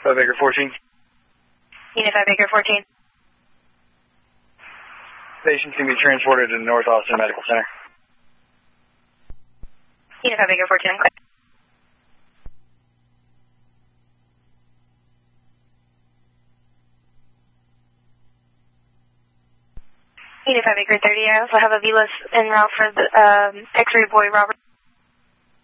5 Acre 14. Unit 5 Acre 14. Patient can be transported to North Austin Medical Center. Unit 5 Acre 14, quick. Unit 5 Acre 30, I also have a VLIS en route for the X-ray boy Robert.